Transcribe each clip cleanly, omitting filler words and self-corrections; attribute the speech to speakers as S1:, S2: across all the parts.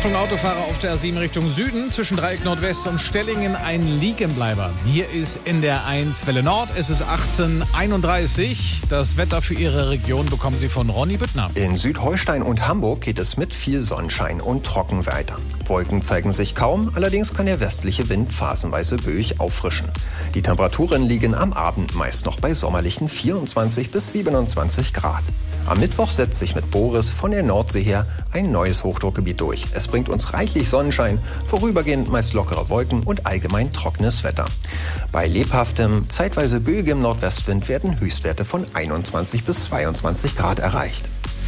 S1: Achtung, Autofahrer auf der A7 Richtung Süden. Zwischen Dreieck Nordwest und Stellingen ein Liegenbleiber. Hier ist NDR 1 Welle Nord. Es ist 18:31 Uhr. Das Wetter für Ihre Region bekommen Sie von Ronny Büttner.
S2: In Südholstein und Hamburg geht es mit viel Sonnenschein und trocken weiter. Wolken zeigen sich kaum, allerdings kann der westliche Wind phasenweise böig auffrischen. Die Temperaturen liegen am Abend meist noch bei sommerlichen 24 bis 27 Grad. Am Mittwoch setzt sich mit Boris von der Nordsee her ein neues Hochdruckgebiet durch. Es bringt uns reichlich Sonnenschein, vorübergehend meist lockere Wolken und allgemein trockenes Wetter. Bei lebhaftem, zeitweise böigem Nordwestwind werden Höchstwerte von 21 bis 22 Grad erreicht.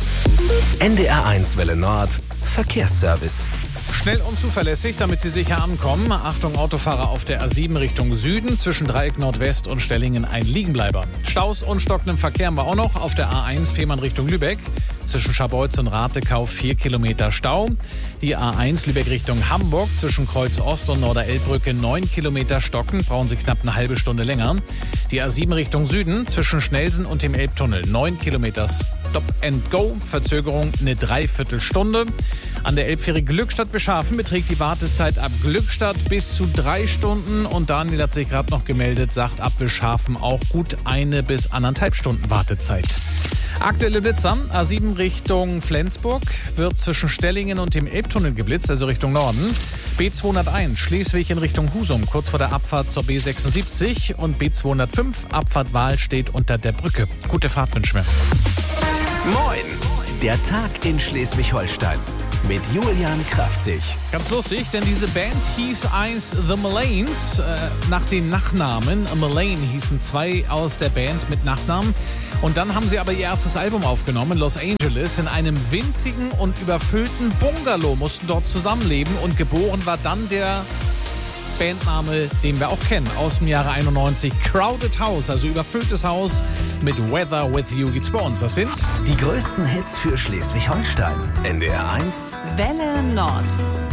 S3: NDR 1 Welle Nord Verkehrsservice.
S1: Schnell und zuverlässig, damit Sie sicher ankommen. Achtung, Autofahrer auf der A7 Richtung Süden. Zwischen Dreieck Nordwest und Stellingen ein Liegenbleiber. Staus und stockendem Verkehr haben wir auch noch auf der A1 Fehmarn Richtung Lübeck. Zwischen Scharbeutz und Ratekau 4 Kilometer Stau. Die A1 Lübeck Richtung Hamburg. Zwischen Kreuz Ost und Norderelbbrücke 9 Kilometer stocken. Brauchen Sie knapp eine halbe Stunde länger. Die A7 Richtung Süden. Zwischen Schnelsen und dem Elbtunnel 9 Kilometer Stop and Go. Verzögerung eine Dreiviertelstunde. An der Elbfähre Glückstadt-Beschafen beträgt die Wartezeit ab Glückstadt bis zu 3 Stunden. Und Daniel hat sich gerade noch gemeldet, sagt ab Beschafen auch gut 1 bis 1,5 Stunden Wartezeit. Aktuelle Blitzer, A7 Richtung Flensburg, wird zwischen Stellingen und dem Elbtunnel geblitzt, also Richtung Norden. B201 Schleswig in Richtung Husum, kurz vor der Abfahrt zur B76. Und B205 Abfahrt Wahl steht unter der Brücke. Gute Fahrt wünschen wir.
S3: Moin! Der Tag in Schleswig-Holstein mit Julian Kraftzig.
S1: Ganz lustig, denn diese Band hieß einst The Malanes, nach den Nachnamen. Malane hießen 2 aus der Band mit Nachnamen. Und dann haben sie aber ihr erstes Album aufgenommen in Los Angeles in einem winzigen und überfüllten Bungalow, mussten dort zusammenleben und geboren war dann der Bandname, den wir auch kennen, aus dem Jahre 91, Crowded House, also überfülltes Haus mit Weather With You geht's bei uns. Das sind
S3: die größten Hits für Schleswig-Holstein. NDR 1
S4: Welle Nord.